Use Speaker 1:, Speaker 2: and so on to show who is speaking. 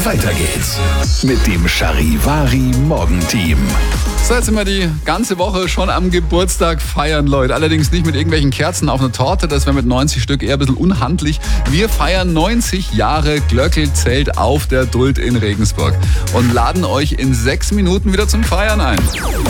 Speaker 1: Weiter geht's mit dem Charivari Morgenteam.
Speaker 2: So, jetzt sind wir die ganze Woche schon am Geburtstag feiern, Leute. Allerdings nicht mit irgendwelchen Kerzen auf einer Torte, das wäre mit 90 Stück eher ein bisschen unhandlich. Wir feiern 90 Jahre Glöckelzelt auf der Duld in Regensburg und laden euch in 6 Minuten wieder zum Feiern ein.